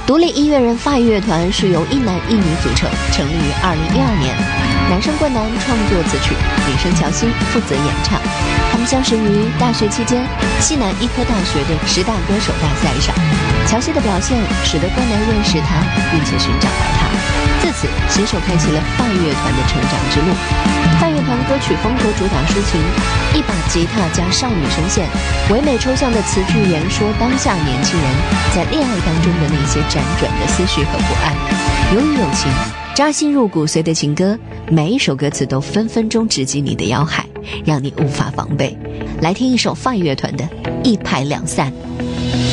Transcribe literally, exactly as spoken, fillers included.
独立音乐人法语乐团是由一男一女组成，成立于二零一二年。男生冠南创作词曲，女生乔欣负责演唱。他们相识于大学期间西南医科大学的十大歌手大赛上，乔欣的表现使得冠南认识他，并且寻找到他。自此携手开启了法语乐团的成长之路。法语乐团歌曲风格主打抒情，一把吉他加少女声线，唯美抽象的词句言说当下年轻人在恋爱当中的那些辗转的思绪和不安。由于友情扎心入骨髓的情歌，每一首歌词都分分钟直击你的要害，让你无法防备。来听一首法语乐团的《一拍两散》。